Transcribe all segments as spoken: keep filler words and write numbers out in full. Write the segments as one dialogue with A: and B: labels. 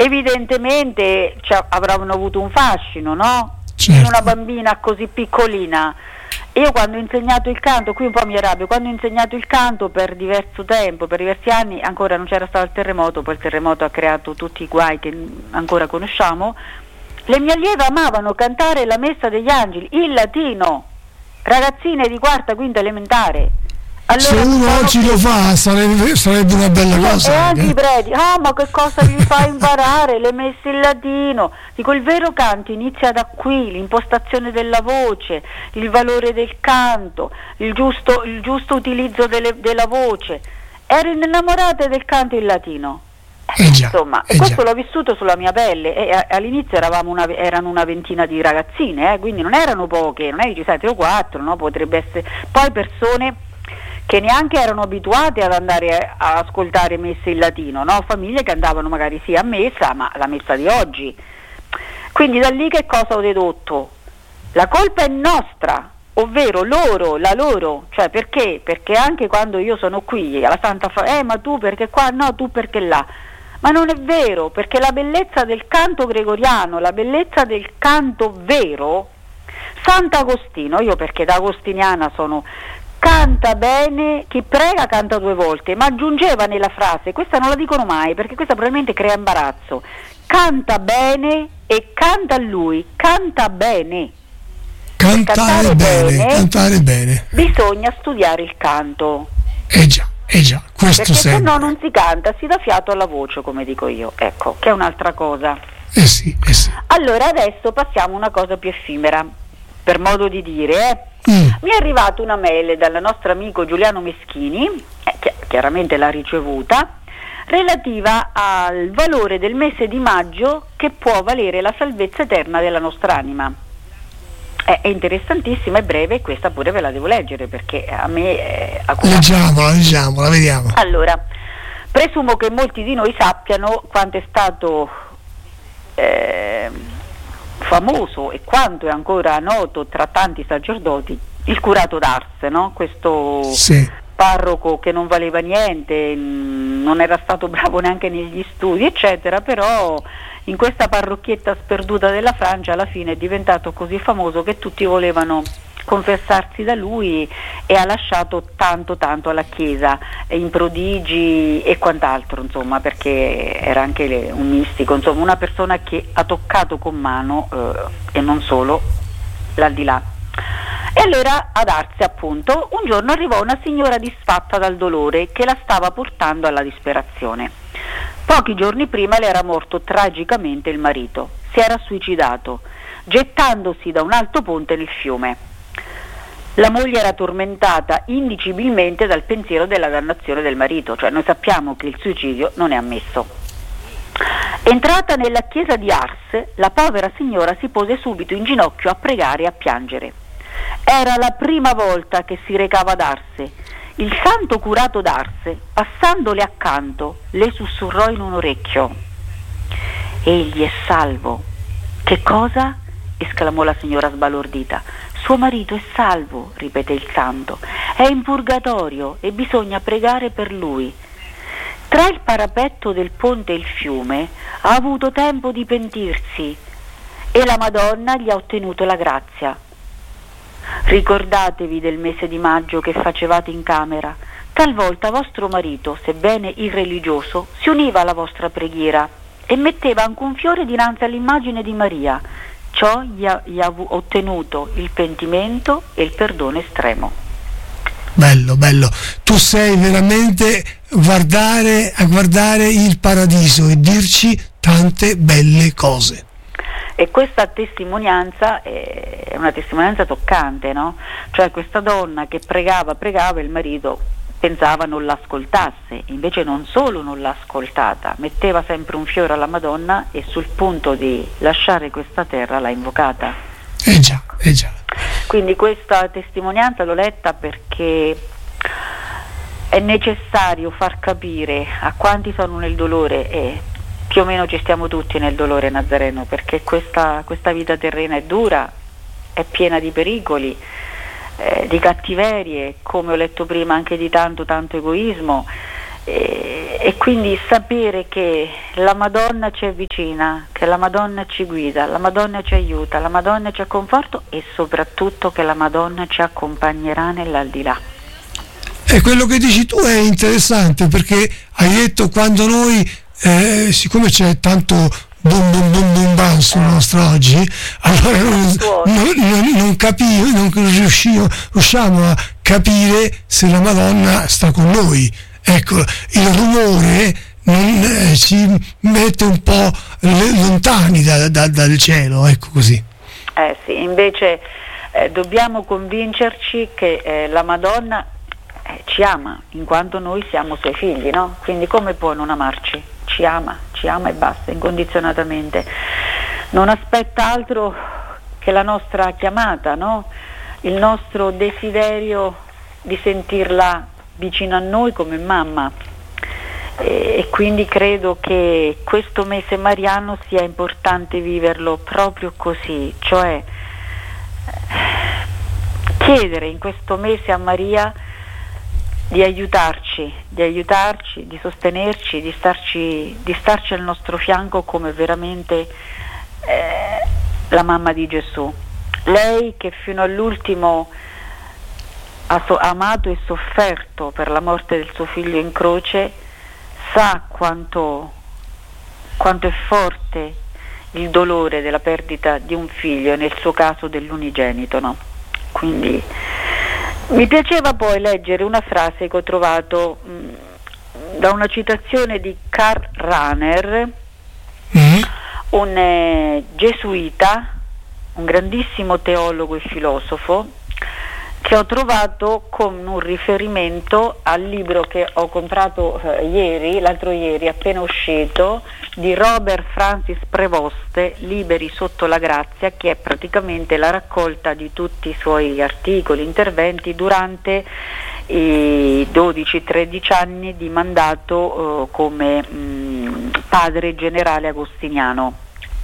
A: evidentemente cioè, avranno avuto un fascino, no?
B: Certo.
A: In una bambina così piccolina. Io quando ho insegnato il canto, qui un po' mi arrabbio, quando ho insegnato il canto per diverso tempo, per diversi anni, ancora non c'era stato il terremoto, poi il terremoto ha creato tutti i guai che ancora conosciamo, le mie allieve amavano cantare la Messa degli Angeli, in latino, ragazzine di quarta, quinta elementare. Allora,
B: se uno oggi più... lo fa sarebbe, sarebbe una bella
A: io,
B: cosa.
A: E anche i preti, ah ma che cosa gli fa imparare le messe in latino? Dico, il vero canto inizia da qui, l'impostazione della voce, il valore del canto, il giusto, il giusto utilizzo delle, della voce. Ero innamorata del canto in latino.
B: Eh già,
A: Insomma,
B: eh
A: questo
B: già.
A: l'ho vissuto sulla mia pelle e all'inizio eravamo una, erano una ventina di ragazzine, eh, quindi non erano poche, non è che sette o quattro, no? Potrebbe essere poi persone che neanche erano abituate ad andare a ascoltare messe in latino, no? Famiglie che andavano magari sì a messa, ma la messa di oggi. Quindi da lì che cosa ho dedotto? La colpa è nostra, ovvero loro, la loro, cioè perché? Perché anche quando io sono qui alla Santa fa, eh ma tu perché qua, no tu perché là, ma non è vero, perché la bellezza del canto gregoriano, la bellezza del canto vero, Sant'Agostino, io perché da agostiniana sono, canta bene, chi prega canta due volte, ma aggiungeva nella frase, questa non la dicono mai perché questa probabilmente crea imbarazzo, canta bene e canta a lui, canta bene.
B: Cantare bene, bene, cantare bene.
A: Bisogna studiare il canto.
B: Eh già, eh già, questo
A: perché
B: sempre.
A: se no non si canta, si dà fiato alla voce, come dico io, ecco, che è un'altra cosa.
B: Eh sì, eh sì.
A: Allora adesso passiamo a una cosa più effimera, per modo di dire, eh. Mm. Mi è arrivata una mail dal nostro amico Giuliano Meschini, eh, che chiaramente l'ha ricevuta, relativa al valore del mese di maggio che può valere la salvezza eterna della nostra anima. È interessantissima, è breve e questa pure ve la devo leggere perché a me è accurata.
B: Leggiamola, leggiamola, vediamo.
A: Allora, presumo che molti di noi sappiano quanto è stato eh, famoso e quanto è ancora noto tra tanti sacerdoti il curato d'Ars, no? Questo
B: sì.
A: parroco che non valeva niente, non era stato bravo neanche negli studi eccetera, però in questa parrocchietta sperduta della Francia alla fine è diventato così famoso che tutti volevano confessarsi da lui e ha lasciato tanto tanto alla Chiesa in prodigi e quant'altro, insomma, perché era anche le, un mistico, insomma una persona che ha toccato con mano eh, e non solo l'aldilà. E allora ad Ars, appunto, un giorno arrivò una signora disfatta dal dolore che la stava portando alla disperazione. Pochi giorni prima le era morto tragicamente il marito, si era suicidato, gettandosi da un alto ponte nel fiume. La moglie era tormentata indicibilmente dal pensiero della dannazione del marito, cioè noi sappiamo che il suicidio non è ammesso. Entrata nella chiesa di Ars, la povera signora si pose subito in ginocchio a pregare e a piangere. Era la prima volta che si recava ad Ars. Il santo curato d'Ars, passandole accanto, le sussurrò in un orecchio: egli è salvo. Che cosa? Esclamò la signora sbalordita. Suo marito è salvo, ripeté il santo, è in purgatorio e bisogna pregare per lui. Tra il parapetto del ponte e il fiume ha avuto tempo di pentirsi e la Madonna gli ha ottenuto la grazia. Ricordatevi del mese di maggio che facevate in camera. Talvolta vostro marito, sebbene irreligioso, si univa alla vostra preghiera e metteva anche un fiore dinanzi all'immagine di Maria. Ciò gli ha, gli ha ottenuto il pentimento e il perdono estremo.
B: Bello, bello. Tu sei veramente guardare, a guardare il paradiso e dirci tante belle cose.
A: E questa testimonianza è una testimonianza toccante, no? Cioè questa donna che pregava, pregava e il marito pensava non l'ascoltasse, invece non solo non l'ha ascoltata, metteva sempre un fiore alla Madonna e sul punto di lasciare questa terra l'ha invocata.
B: Eh già, eh già.
A: Quindi questa testimonianza l'ho letta perché è necessario far capire a quanti sono nel dolore, e più o meno ci stiamo tutti nel dolore nazareno, perché questa, questa vita terrena è dura, è piena di pericoli, eh, di cattiverie, come ho letto prima anche di tanto tanto egoismo, eh, e quindi sapere che la Madonna ci è vicina, che la Madonna ci guida, la Madonna ci aiuta, la Madonna ci conforta e soprattutto che la Madonna ci accompagnerà nell'aldilà.
B: E quello che dici tu è interessante, perché hai detto quando noi, eh, siccome c'è tanto bum bum bum bum bam sul nostro oggi, allora non, non, non, non capivo, non riuscivo, riusciamo a capire se la Madonna sta con noi. Ecco, il rumore non, eh, ci mette un po' lontani da, da, dal cielo, ecco così.
A: Eh sì, invece eh, dobbiamo convincerci che eh, la Madonna eh, ci ama, in quanto noi siamo suoi figli, no? Quindi come può non amarci? Ci ama, ci ama e basta, incondizionatamente. Non aspetta altro che la nostra chiamata, no? Il nostro desiderio di sentirla vicino a noi come mamma, e, e quindi credo che questo mese mariano sia importante viverlo proprio così, cioè chiedere in questo mese a Maria di aiutarci, di aiutarci, di sostenerci, di starci, di starci al nostro fianco come veramente eh, la mamma di Gesù. Lei che fino all'ultimo ha so- amato e sofferto per la morte del suo figlio in croce, sa quanto, quanto è forte il dolore della perdita di un figlio, nel suo caso dell'unigenito, no? Quindi mi piaceva poi leggere una frase che ho trovato mh, da una citazione di Karl Rahner, mm. un eh, gesuita, un grandissimo teologo e filosofo, che ho trovato con un riferimento al libro che ho comprato eh, ieri, l'altro ieri, appena uscito, di Robert Francis Prevost, Liberi sotto la grazia, che è praticamente la raccolta di tutti i suoi articoli, interventi durante i dodici tredici anni di mandato eh, come mh, padre generale agostiniano.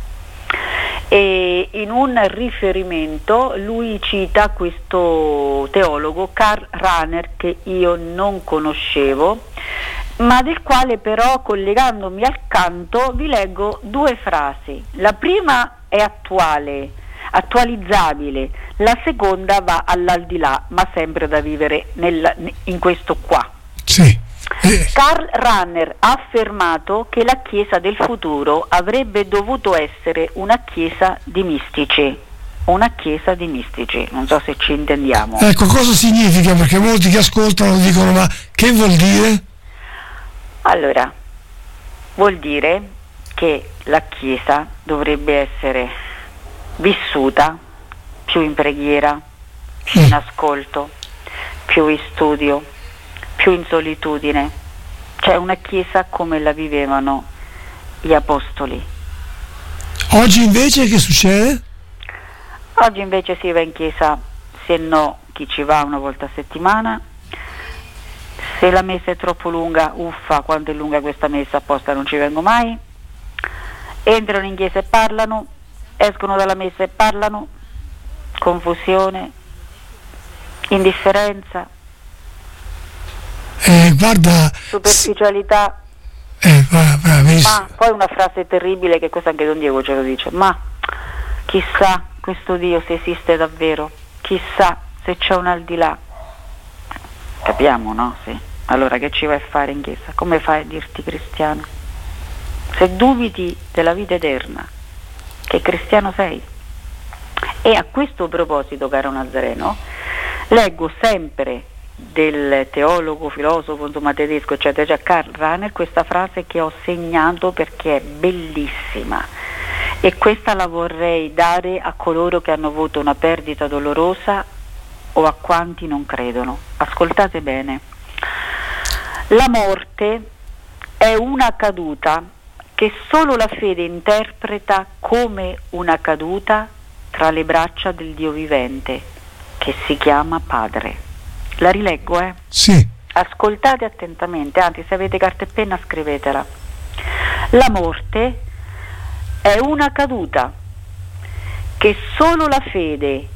A: E in un riferimento lui cita questo teologo Karl Rahner, che io non conoscevo, ma del quale però, collegandomi al canto, vi leggo due frasi. La prima è attuale, attualizzabile, la seconda va all'aldilà, ma sempre da vivere nel, in questo qua.
B: Sì.
A: Karl Rahner ha affermato che la Chiesa del futuro avrebbe dovuto essere una Chiesa di mistici, una Chiesa di mistici, non so se ci intendiamo.
B: Ecco, cosa significa? Perché molti che ascoltano dicono: ma che vuol dire?
A: Allora, vuol dire che la Chiesa dovrebbe essere vissuta più in preghiera, più in ascolto, più in studio, più in solitudine, cioè una Chiesa come la vivevano gli apostoli.
B: Oggi invece che succede?
A: Oggi invece si va in chiesa, se no chi ci va una volta a settimana, se la messa è troppo lunga, uffa, quanto è lunga questa messa, apposta non ci vengo mai, entrano in chiesa e parlano, escono dalla messa e parlano, confusione, indifferenza,
B: Eh, guarda,
A: superficialità,
B: eh, va, va,
A: ma poi una frase terribile, che questo anche Don Diego ce lo dice: ma chissà questo Dio se esiste davvero, chissà se c'è un aldilà. Capiamo, no? Sì. Allora che ci vai a fare in chiesa? Come fai a dirti cristiano? Se dubiti della vita eterna, che cristiano sei? E a questo proposito, caro Nazareno, leggo sempre del teologo, filosofo, insomma tedesco, eccetera, cioè Karl Rahner, questa frase che ho segnato perché è bellissima, e questa la vorrei dare a coloro che hanno avuto una perdita dolorosa o a quanti non credono. Ascoltate bene: la morte è una caduta che solo la fede interpreta come una caduta tra le braccia del Dio vivente, che si chiama Padre. La rileggo, eh?
B: Sì.
A: Ascoltate attentamente, anzi, se avete carta e penna scrivetela. La morte è una caduta che solo la fede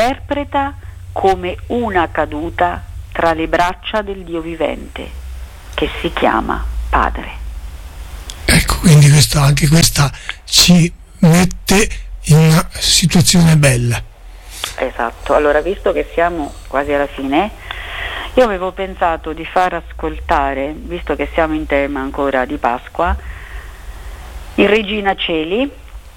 A: interpreta come una caduta tra le braccia del Dio vivente, che si chiama Padre.
B: Ecco, quindi questa, anche questa ci mette in una situazione bella.
A: Esatto, allora visto che siamo quasi alla fine, io avevo pensato di far ascoltare, visto che siamo in tema ancora di Pasqua, il Regina Celi,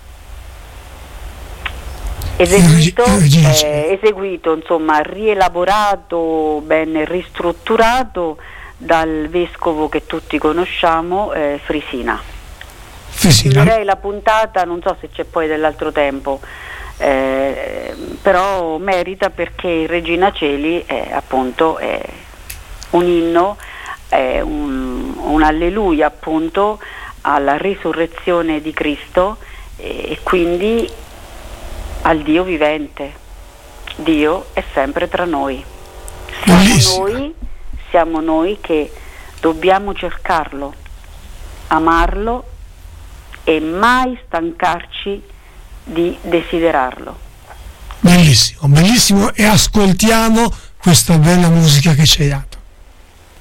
A: eseguito, eh, eseguito insomma rielaborato, ben ristrutturato dal vescovo che tutti conosciamo, eh, Frisina.
B: Frisina.
A: Direi la puntata, non so se c'è poi dell'altro tempo, eh, però merita, perché il Regina Celi è appunto è un inno, è un, un alleluia appunto alla risurrezione di Cristo, e, e quindi al Dio vivente. Dio è sempre tra noi. Siamo noi, siamo noi che dobbiamo cercarlo, amarlo e mai stancarci di desiderarlo.
B: Bellissimo, bellissimo, e ascoltiamo questa bella musica che ci hai dato.